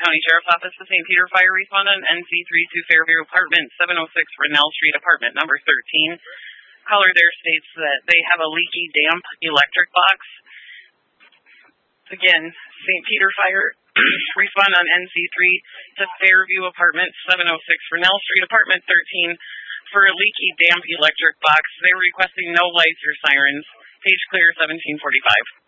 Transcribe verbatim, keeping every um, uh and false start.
County Sheriff's Office to Saint Peter Fire respond on N C three to Fairview Apartment, seven oh six Rennell Street, apartment number thirteen. Caller there states that they have a leaky damp electric box. Again, Saint Peter Fire respond on N C three to Fairview Apartment, seven oh six Rennell Street, apartment thirteen, for a leaky damp electric box. They're requesting no lights or sirens. Page clear, seventeen forty-five.